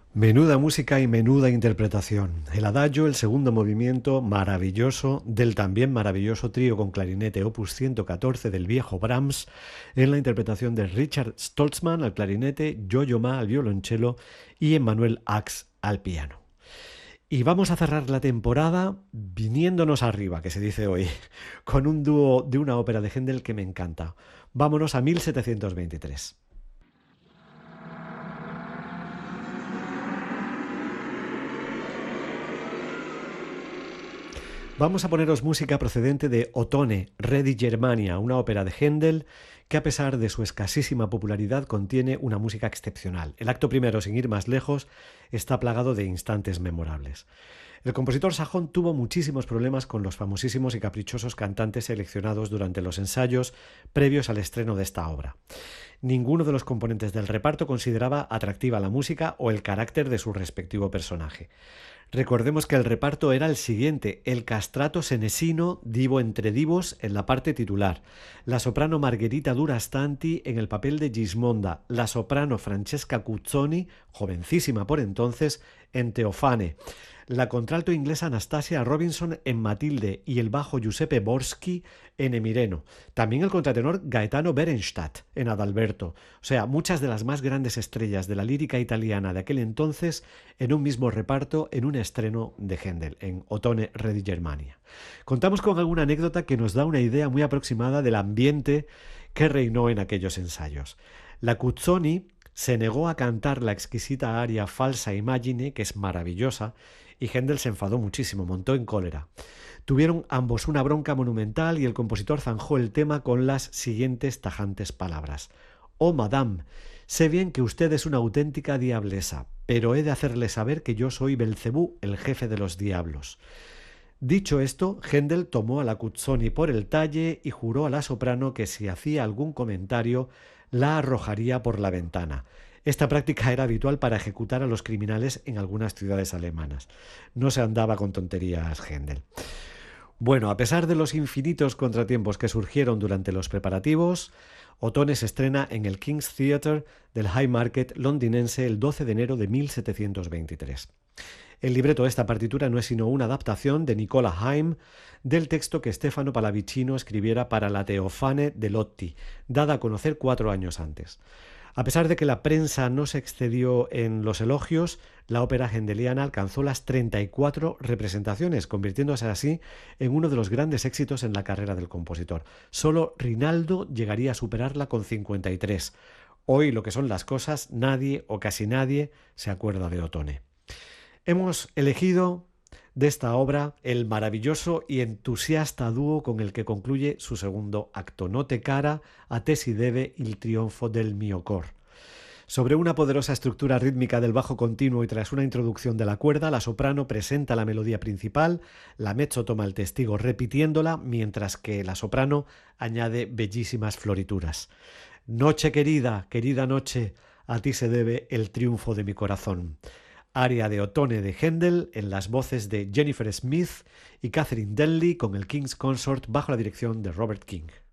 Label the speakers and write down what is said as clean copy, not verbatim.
Speaker 1: Menuda música y menuda interpretación. El adagio, el segundo movimiento maravilloso del también maravilloso trío con clarinete opus 114 del viejo Brahms, en la interpretación de Richard Stoltzman al clarinete, Yo-Yo Ma al violonchelo y Emmanuel Ax al piano. Y vamos a cerrar la temporada viniéndonos arriba, que se dice hoy, con un dúo de una ópera de Händel que me encanta. Vámonos a 1723. Vamos a poneros música procedente de Ottone, Re di Germania, una ópera de Händel que a pesar de su escasísima popularidad contiene una música excepcional. El acto primero, sin ir más lejos, está plagado de instantes memorables. El compositor sajón tuvo muchísimos problemas con los famosísimos y caprichosos cantantes seleccionados durante los ensayos previos al estreno de esta obra. Ninguno de los componentes del reparto consideraba atractiva la música o el carácter de su respectivo personaje. Recordemos que el reparto era el siguiente: el castrato senesino, divo entre divos, en la parte titular, la soprano Margherita Durastanti en el papel de Gismonda, la soprano Francesca Cuzzoni, jovencísima por entonces, en Teofane, la contralto inglesa Anastasia Robinson en Matilde y el bajo Giuseppe Borski en Emireno. También el contratenor Gaetano Berenstadt en Adalberto. O sea, muchas de las más grandes estrellas de la lírica italiana de aquel entonces en un mismo reparto en un estreno de Händel, en Ottone, Re di Germania. Contamos con alguna anécdota que nos da una idea muy aproximada del ambiente que reinó en aquellos ensayos. La Cuzzoni se negó a cantar la exquisita aria Falsa Imagine, que es maravillosa, y Händel se enfadó muchísimo, montó en cólera. Tuvieron ambos una bronca monumental y el compositor zanjó el tema con las siguientes tajantes palabras: «Oh, madame, sé bien que usted es una auténtica diablesa, pero he de hacerle saber que yo soy Belcebú, el jefe de los diablos». Dicho esto, Händel tomó a la Cuzzoni por el talle y juró a la soprano que si hacía algún comentario la arrojaría por la ventana. Esta práctica era habitual para ejecutar a los criminales en algunas ciudades alemanas. No se andaba con tonterías Händel. Bueno, a pesar de los infinitos contratiempos que surgieron durante los preparativos, Ottone se estrena en el King's Theatre del Haymarket londinense el 12 de enero de 1723. El libreto de esta partitura no es sino una adaptación de Nicola Haym del texto que Stefano Pallavicino escribiera para la Teofane de Lotti, dada a conocer 4 años antes. A pesar de que la prensa no se excedió en los elogios, la ópera händeliana alcanzó las 34 representaciones, convirtiéndose así en uno de los grandes éxitos en la carrera del compositor. Solo Rinaldo llegaría a superarla con 53. Hoy, lo que son las cosas, nadie o casi nadie se acuerda de Ottone. Hemos elegido de esta obra el maravilloso y entusiasta dúo con el que concluye su segundo acto, Notte cara, a te si deve il trionfo del mio cor. Sobre una poderosa estructura rítmica del bajo continuo y tras una introducción de la cuerda, la soprano presenta la melodía principal, la mezzo toma el testigo repitiéndola, mientras que la soprano añade bellísimas florituras. Noche querida, querida noche, a ti se debe el triunfo de mi corazón. Aria de Ottone de Händel en las voces de Jennifer Smith y Catherine Denley con el King's Consort bajo la dirección de Robert King.